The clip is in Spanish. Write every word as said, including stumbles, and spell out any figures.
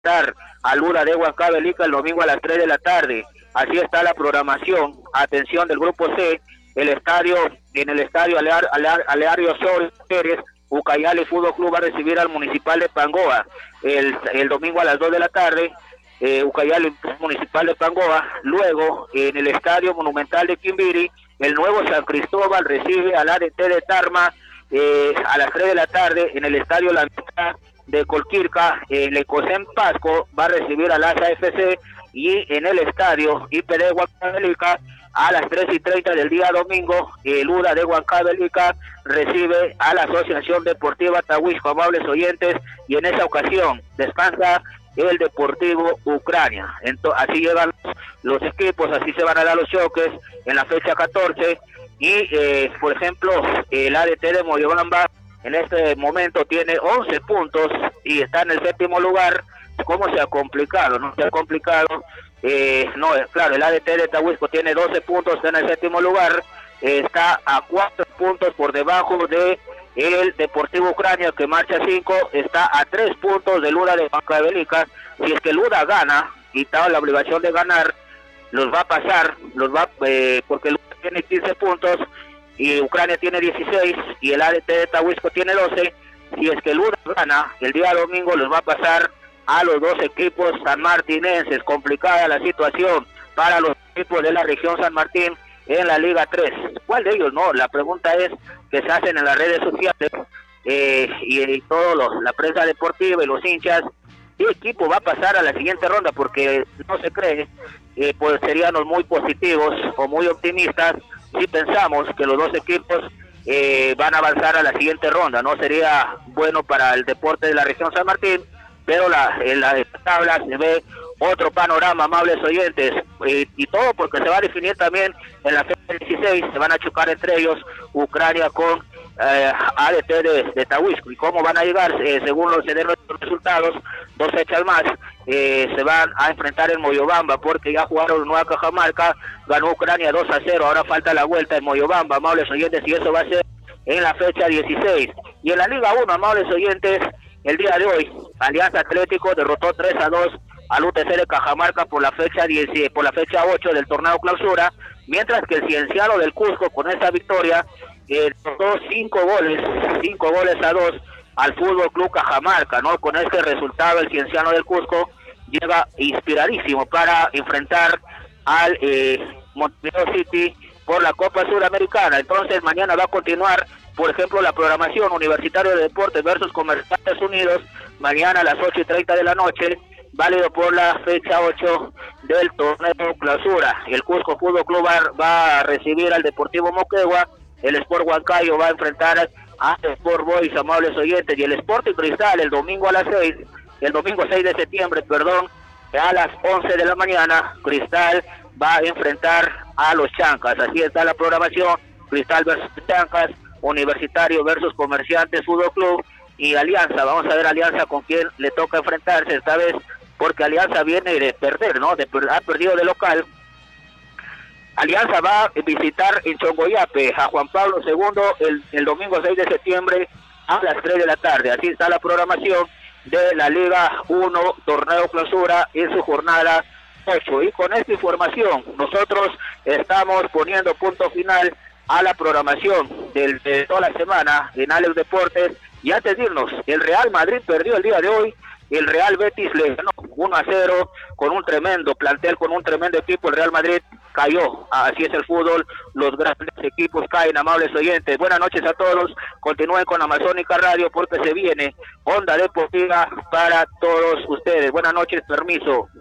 a Luda de Huancavelica el domingo a las tres de la tarde. Así está la programación. Atención del grupo C, el estadio, en el estadio Alear, Alear, Aleario Sol Pérez, Ucayali Fútbol Club va a recibir al Municipal de Pangoa el, el domingo a las dos de la tarde. Eh, Ucayali Municipal de Pangoa. Luego en el estadio Monumental de Quimbiri, el nuevo San Cristóbal recibe al A D T de Tarma eh, a las tres de la tarde. En el estadio La Mitad de Colquirca, el Ecosén Pasco va a recibir al A S A F C, y en el estadio I P D Huancavelica a las tres y treinta del día domingo, el U D A de Huancavelica recibe a la Asociación Deportiva Tahuisco. Amables oyentes, y en esa ocasión descansa el Deportivo Ucrania. Entonces, así llegan los equipos, así se van a dar los choques en la fecha catorce, y eh, por ejemplo el A D T de Moyobamba en este momento tiene once puntos y está en el séptimo lugar. ¿Cómo se ha complicado? No se ha complicado. Eh, no, claro, el A D T de Tahuisco tiene doce puntos, está en el séptimo lugar. Eh, está a cuatro puntos por debajo de el Deportivo Ucrania, que marcha cinco. Está a tres puntos del U D A de Huancavelica. Si es que el U D A gana, y está la obligación de ganar, los va a pasar, los va eh, porque el U D A tiene quince puntos y Ucrania tiene dieciséis y el A D T de Tahuisco tiene doce. Si es que el U D A gana, el día domingo los va a pasar a los dos equipos sanmartinenses. Complicada la situación para los equipos de la región San Martín en la Liga tres. ¿Cuál de ellos? No, la pregunta es que se hacen en las redes sociales eh, y, y todo lo, la prensa deportiva y los hinchas. ¿Qué equipo va a pasar a la siguiente ronda? Porque no se cree, eh, pues seríamos muy positivos o muy optimistas si pensamos que los dos equipos eh, van a avanzar a la siguiente ronda. No sería bueno para el deporte de la región San Martín, pero la, en la tabla se ve otro panorama, amables oyentes, y, y todo porque se va a definir también en la fecha dieciséis, se van a chocar entre ellos Ucrania con eh, A D T de, de Tahuisco, y cómo van a llegar, eh, según los, los resultados, dos fechas más, eh, se van a enfrentar en Moyobamba, porque ya jugaron Nueva Cajamarca, ganó Ucrania dos a cero, ahora falta la vuelta en Moyobamba, amables oyentes, y eso va a ser en la fecha dieciséis. Y en la Liga uno, amables oyentes, el día de hoy, Alianza Atlético derrotó tres a dos al U T C de Cajamarca por la fecha diez, por la fecha ocho del torneo clausura, mientras que el Cienciano del Cusco con esta victoria eh, derrotó cinco goles, cinco goles a dos al Fútbol Club Cajamarca, ¿no? Con este resultado el Cienciano del Cusco llega inspiradísimo para enfrentar al eh, Montevideo City por la Copa Suramericana. Entonces mañana va a continuar, por ejemplo, la programación Universitario de Deportes versus Comerciantes Unidos, mañana a las ocho y treinta de la noche, válido por la fecha ocho del torneo clausura. El Cusco Fútbol Club va, va a recibir al Deportivo Moquegua, el Sport Huancayo va a enfrentar a Sport Boys, amables oyentes, y el Sporting Cristal el domingo a las seis, el domingo seis de septiembre, perdón, a las once de la mañana, Cristal va a enfrentar a los Chancas. Así está la programación, Cristal versus Chancas, Universitario versus Comerciantes Fútbol Club, y Alianza, vamos a ver Alianza con quién le toca enfrentarse esta vez, porque Alianza viene de perder, ¿no? De, ha perdido de local. Alianza va a visitar en Chongoyape a Juan Pablo segundo el, el domingo seis de septiembre a las tres de la tarde. Así está la programación de la Liga uno, torneo clausura en su jornada ocho. Y con esta información nosotros estamos poniendo punto final a la programación del, de toda la semana en Alex Deportes. Y antes de irnos, el Real Madrid perdió el día de hoy, el Real Betis le ganó uno a cero con un tremendo plantel, con un tremendo equipo. El Real Madrid cayó, así es el fútbol, los grandes equipos caen, amables oyentes. Buenas noches a todos, continúen con Amazónica Radio porque se viene Onda Deportiva para todos ustedes. Buenas noches, permiso.